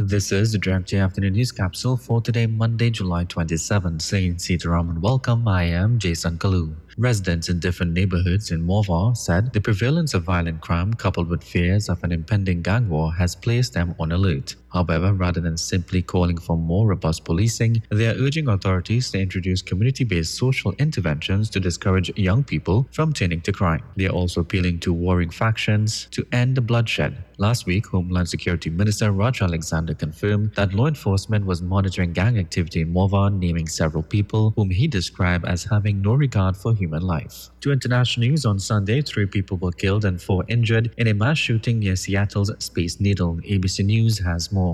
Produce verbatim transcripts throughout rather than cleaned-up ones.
This is the Direct Afternoon News Capsule for today, Monday, July twenty-seventh. Saying Sitaram and welcome, I am Jason Kalu. Residents in different neighborhoods in Morvar said the prevalence of violent crime coupled with fears of an impending gang war has placed them on alert. However, rather than simply calling for more robust policing, they are urging authorities to introduce community-based social interventions to discourage young people from turning to crime. They are also appealing to warring factions to end the bloodshed. Last week, Homeland Security Minister Raj Alexander confirmed that law enforcement was monitoring gang activity in Morvar, naming several people whom he described as having no regard for human life. To international news, on Sunday, three people were killed and four injured in a mass shooting near Seattle's Space Needle. A B C News has more.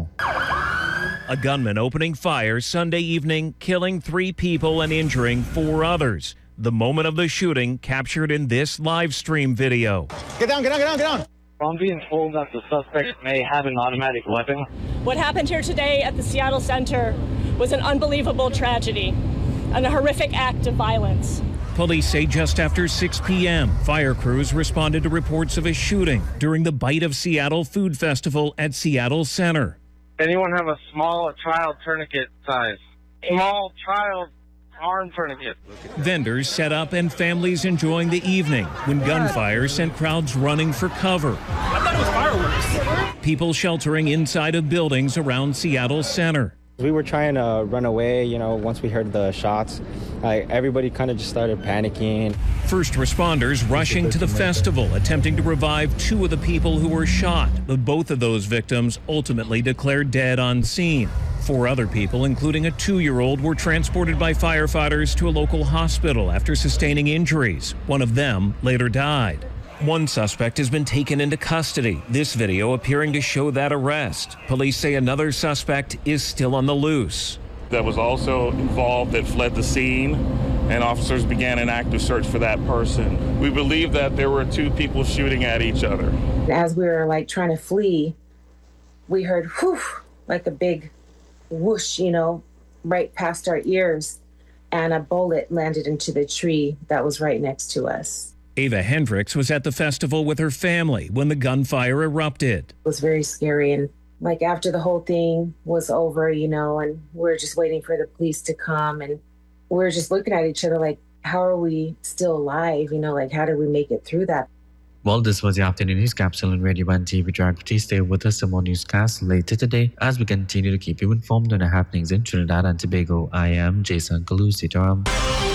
A gunman opening fire Sunday evening, killing three people and injuring four others. The moment of the shooting captured in this live stream video. Get down, get down, get down, get down! I'm being told that the suspect may have an automatic weapon. What happened here today at the Seattle Center was an unbelievable tragedy and a horrific act of violence. Police say just after six p.m., fire crews responded to reports of a shooting during the Bite of Seattle Food Festival at Seattle Center. Anyone have a small child tourniquet size? Small child arm tourniquet. Vendors set up and families enjoying the evening when gunfire sent crowds running for cover. I thought it was fireworks. People sheltering inside of buildings around Seattle Center. We were trying to run away, you know, once we heard the shots. Like, everybody kind of just started panicking. First responders rushing to the festival, attempting to revive two of the people who were shot, but both of those victims ultimately declared dead on scene. Four other people, including a two-year-old, were transported by firefighters to a local hospital after sustaining injuries. One of them later died. One suspect has been taken into custody, this video appearing to show that arrest. Police say another suspect is still on the loose. That was also involved that fled the scene, and officers began an active search for that person. We believe that there were two people shooting at each other. As we were like trying to flee, we heard whew, like a big whoosh, you know, right past our ears, and a bullet landed into the tree that was right next to us. Ava Hendricks was at the festival with her family when the gunfire erupted. It was very scary, and like after the whole thing was over, you know, and we we're just waiting for the police to come, and we we're just looking at each other like, how are we still alive? You know, like, how did we make it through that? Well, this was the Afternoon News Capsule on Radio one T V Drag. Please stay with us for more newscasts later today as we continue to keep you informed on the happenings in Trinidad and Tobago. I am Jason Kalu. Sitaram.